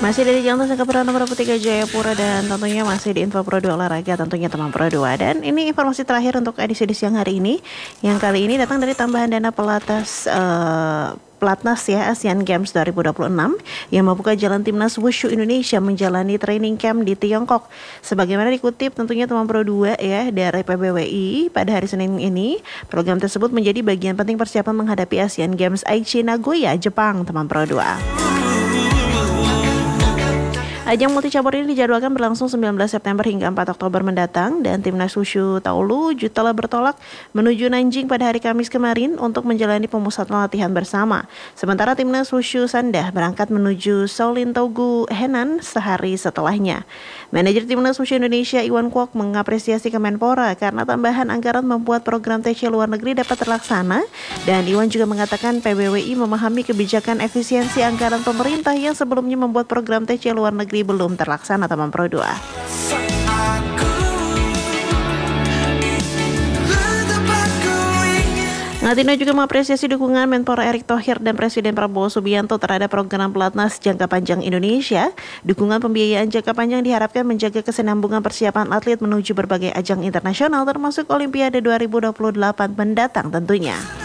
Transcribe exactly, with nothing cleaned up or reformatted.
Masih dari Jalan Tasaka nomor tiga Jayapura dan tentunya masih di Info Pro dua Olahraga tentunya teman Pro dua. Dan ini informasi terakhir untuk edisi di siang hari ini yang kali ini datang dari tambahan dana pelatas uh, Pelatnas ya Asian Games dua ribu dua puluh enam yang membuka jalan timnas wushu Indonesia menjalani training camp di Tiongkok. Sebagaimana dikutip tentunya teman Pro dua ya dari P B W I pada hari Senin ini, program tersebut menjadi bagian penting persiapan menghadapi Asian Games Aichi Nagoya, Jepang teman Pro dua. Ajang multicabur ini dijadwalkan berlangsung sembilan belas September hingga empat Oktober mendatang dan timnas wushu Taulu telah bertolak menuju Nanjing pada hari Kamis kemarin untuk menjalani pemusatan latihan bersama. Sementara timnas wushu Sandah berangkat menuju Shaolin Togu, Henan sehari setelahnya. Manajer timnas wushu Indonesia Iwan Kwok mengapresiasi Kemenpora karena tambahan anggaran membuat program T C luar negeri dapat terlaksana dan Iwan juga mengatakan P B W I memahami kebijakan efisiensi anggaran pemerintah yang sebelumnya membuat program T C luar negeri belum terlaksana teman Pro dua. Ngatino juga mengapresiasi dukungan Menpora Erick Thohir dan Presiden Prabowo Subianto terhadap program Pelatnas Jangka Panjang Indonesia. Dukungan pembiayaan jangka panjang diharapkan menjaga kesinambungan persiapan atlet menuju berbagai ajang internasional termasuk Olimpiade dua ribu dua puluh delapan mendatang tentunya.